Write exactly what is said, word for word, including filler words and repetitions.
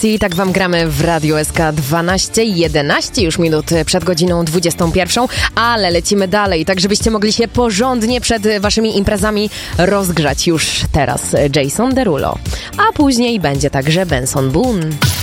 Casey, tak wam gramy w Radio S K dwanaście, jedenaście już minut przed godziną dwudziestą pierwszą, ale lecimy dalej, tak żebyście mogli się porządnie przed waszymi imprezami rozgrzać już teraz. Jason Derulo, a później będzie także Benson Boone.